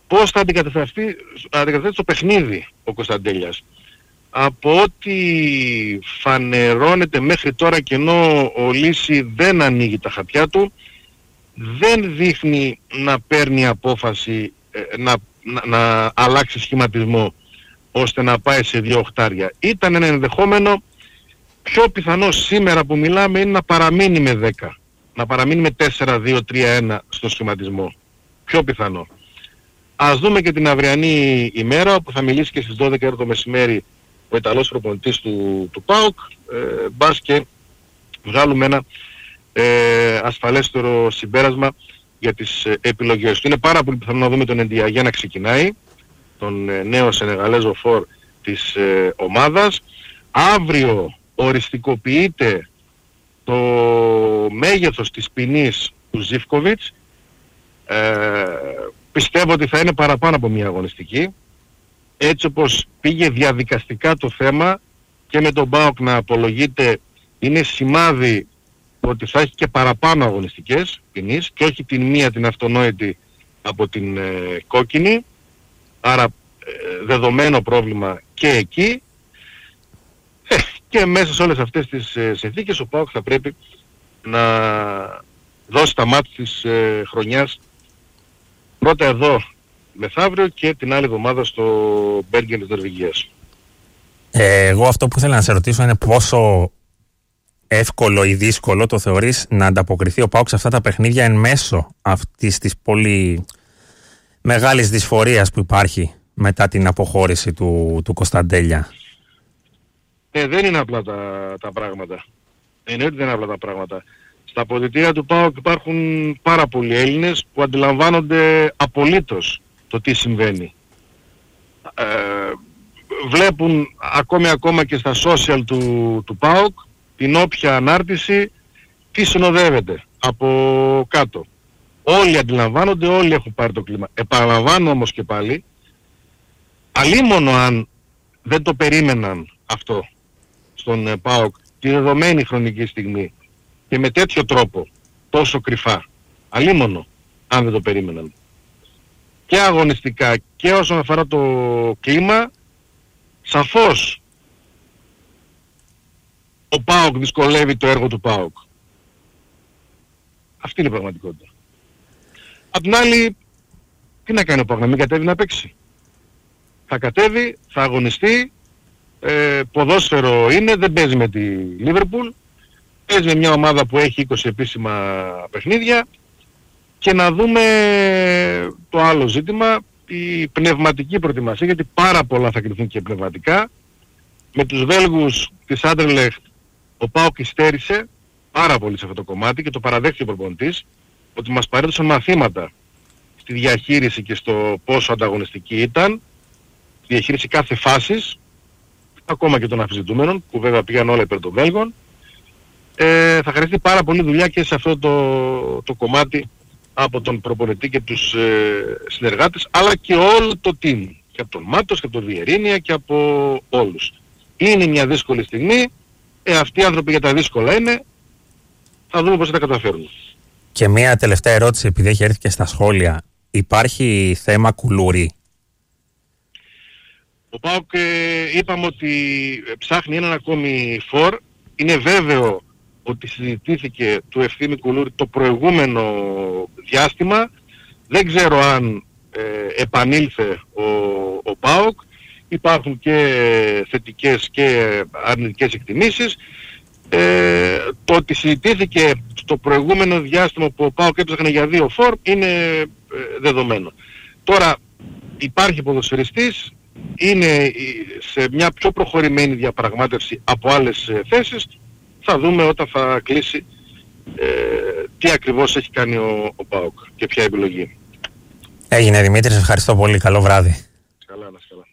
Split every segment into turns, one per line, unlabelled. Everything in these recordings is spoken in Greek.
πώς θα αντικατασταθεί στο παιχνίδι ο Κωνσταντέλιας. Από ό,τι φανερώνεται μέχρι τώρα και ενώ ο Λύση δεν ανοίγει τα χαρτιά του, δεν δείχνει να παίρνει απόφαση να αλλάξει σχηματισμό ώστε να πάει σε 2 οχτάρια. Ήταν ένα ενδεχόμενο, πιο πιθανό σήμερα που μιλάμε είναι να παραμείνει με 10. Να παραμείνει με 4-2-3-1 στο σχηματισμό. Πιο πιθανό. Ας δούμε και την αυριανή ημέρα που θα μιλήσει και στις 12 το μεσημέρι ο Ιταλός προπονητής του ΠΑΟΚ. Μπας και βγάλουμε ένα ασφαλέστερο συμπέρασμα για τις επιλογές του. Είναι πάρα πολύ πιθανό να δούμε τον Εντιαγέ να ξεκινάει, τον νέο Σενεγαλέζο φορ της ομάδας. Αύριο οριστικοποιείται το μέγεθος της ποινής του Ζίβκοβιτς. Πιστεύω ότι θα είναι παραπάνω από μια αγωνιστική. Έτσι όπως πήγε διαδικαστικά το θέμα και με τον ΠΑΟΚ να απολογείται, είναι σημάδι ότι θα έχει και παραπάνω αγωνιστικές ποινής και όχι την μία την αυτονόητη από την κόκκινη. Άρα δεδομένο πρόβλημα και εκεί. Και μέσα σε όλες αυτές τις συνθήκες ο ΠΑΟΚ θα πρέπει να δώσει τα μάτια της χρονιάς πρώτα εδώ μεθαύριο και την άλλη εβδομάδα στο Μπέργκεν της Νορβηγίας.
Εγώ αυτό που ήθελα να σε ρωτήσω είναι πόσο εύκολο ή δύσκολο το θεωρείς να ανταποκριθεί ο ΠΑΟΚ σε αυτά τα παιχνίδια εν μέσω αυτής της πολύ μεγάλης δυσφορίας που υπάρχει μετά την αποχώρηση του Κωνσταντέλια.
Δεν είναι απλά τα πράγματα. Εννοείται ότι δεν είναι απλά τα πράγματα. Στα αποδυτήρια του ΠΑΟΚ υπάρχουν πάρα πολλοί Έλληνες που αντιλαμβάνονται απολύτως το τι συμβαίνει. Βλέπουν ακόμα και στα social του ΠΑΟΚ την όποια ανάρτηση τι συνοδεύεται από κάτω. Όλοι αντιλαμβάνονται, όλοι έχουν πάρει το κλίμα. Επαναλαμβάνω όμως και πάλι, αλίμονο αν δεν το περίμεναν αυτό στον ΠΑΟΚ τη δεδομένη χρονική στιγμή και με τέτοιο τρόπο, τόσο κρυφά. Αλίμονο αν δεν το περίμεναν. Και αγωνιστικά και όσον αφορά το κλίμα, σαφώς ο ΠΑΟΚ δυσκολεύει το έργο του ΠΑΟΚ. Αυτή είναι η πραγματικότητα. Απ' την άλλη, τι να κάνει ο ΠΑΟΚ, να μην κατέβει να παίξει. Θα κατέβει, θα αγωνιστεί, ποδόσφαιρο είναι, δεν παίζει με τη Λίβερπουλ, παίζει με μια ομάδα που έχει 20 επίσημα παιχνίδια και να δούμε το άλλο ζήτημα, η πνευματική προετοιμασία, γιατί πάρα πολλά θα κρυφθούν και πνευματικά. Με τους Βέλγους της Άντερλεχτ ο ΠΑΟΚ υστέρησε πάρα πολύ σε αυτό το κομμάτι και το παραδέχθηκε ο προπονητής ότι μας παρέδωσαν μαθήματα στη διαχείριση και στο πόσο ανταγωνιστική ήταν, στη διαχείριση κάθε φάσης, ακόμα και των αμφισβητούμενων, που βέβαια πήγαν όλα υπέρ των Βέλγων. Θα χρειαστεί πάρα πολύ δουλειά και σε αυτό το κομμάτι από τον προπονητή και τους συνεργάτες, αλλά και όλο το team. Και από τον Μάτος και από τον Βιερίνια και από όλους. Είναι μια δύσκολη στιγμή. Αυτοί οι άνθρωποι για τα δύσκολα είναι. Θα δούμε πώς θα τα καταφέρουν.
Και μια τελευταία ερώτηση, επειδή έχει έρθει και στα σχόλια. Υπάρχει θέμα κουλούρι?
Ο ΠΑΟΚ είπαμε ότι ψάχνει έναν ακόμη φορ. Είναι βέβαιο ότι συζητήθηκε του Ευθύμη Κουλούρη το προηγούμενο διάστημα. Δεν ξέρω αν επανήλθε ο ΠΑΟΚ. Υπάρχουν και θετικές και αρνητικές εκτιμήσεις. Το ότι συζητήθηκε στο προηγούμενο διάστημα που ο ΠΑΟΚ έψαχνε για 2 φορ είναι δεδομένο. Τώρα υπάρχει ποδοσφαιριστής, είναι σε μια πιο προχωρημένη διαπραγμάτευση από άλλες θέσεις. Θα δούμε όταν θα κλείσει τι ακριβώς έχει κάνει ο ΠΑΟΚ και ποια επιλογή.
Έγινε, Δημήτρη, σε ευχαριστώ πολύ. Καλό βράδυ.
Καλά, να είσαι καλά.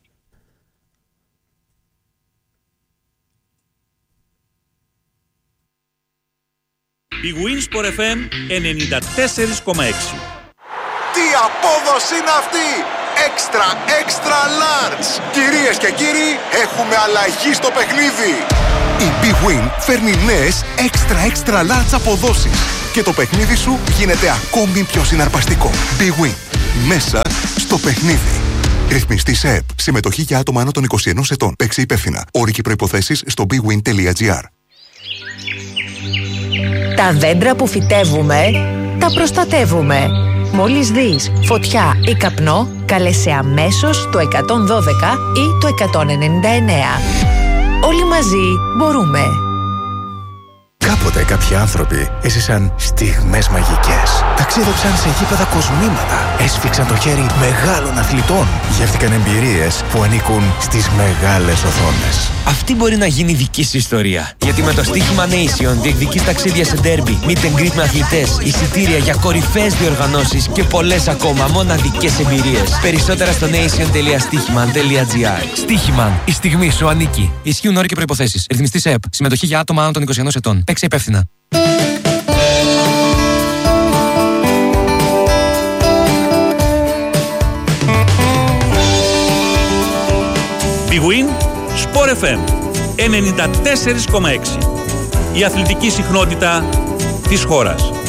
Η Winsport FM 94,6.
Τι απόδοση είναι αυτή! Extra large! Κυρίες και κύριοι, έχουμε αλλαγή στο παιχνίδι! Η Big Win φέρνει νέες extra large αποδόσεις και το παιχνίδι σου γίνεται ακόμη πιο συναρπαστικό. Big Win. Μέσα στο παιχνίδι. Ρυθμιστής ΕΕΠ. Συμμετοχή για άτομα άνω των 21 ετών. Παίξε υπεύθυνα. Όροι και προϋποθέσεις στο bwin.gr.
Τα δέντρα που φυτεύουμε, τα προστατεύουμε. Μόλις δεις φωτιά ή καπνό, κάλεσε αμέσως το 112 ή το 199. Όλοι μαζί μπορούμε.
Κάποτε κάποιοι άνθρωποι έζησαν στιγμές μαγικές. Ταξίδεψαν σε γήπεδα κοσμήματα. Έσφιξαν το χέρι μεγάλων αθλητών. Γεύτηκαν εμπειρίες που ανήκουν στις μεγάλες οθόνες.
Αυτή μπορεί να γίνει δική σου ιστορία. Γιατί με το στοίχημα Nation διεκδικείς ταξίδια σε ντέρμπι, meet and greet με αθλητές, εισιτήρια για κορυφαίες διοργανώσεις και πολλές ακόμα μοναδικές εμπειρίες. Περισσότερα στο nation.stichiman.gr. Stichiman. Η στιγμή σου ανήκει. Ισχύουν όροι και προϋποθέσεις. Ρυθμιστής ΕΕΠ. Συμμετοχή για άτομα άνω των 21 ετών. Παίξε υπεύθυνα.
Big Win Sport FM 94,6. Η αθλητική συχνότητα της χώρας.